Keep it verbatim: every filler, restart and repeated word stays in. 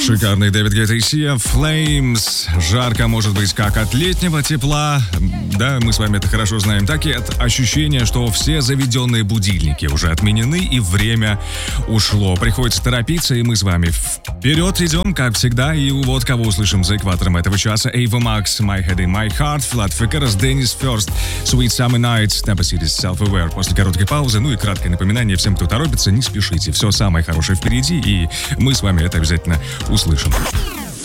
Шикарный Дэвид Гетта и Сия, Flames. Жарко может быть как от летнего тепла, да, мы с вами это хорошо знаем, так и от ощущения, что все заведенные будильники уже отменены и время ушло. Приходится торопиться, и мы с вами вперед идем, как всегда. И вот кого услышим за экватором этого часа. Ava Max, My Head in My Heart, Vlad Fikeras, Dennis First, Sweet Summer Nights, Tempo Cities, Self-Aware. После короткой паузы, ну и краткое напоминание всем, кто торопится, не спешите. Все самое хорошее впереди, и мы с вами это обязательно услышим.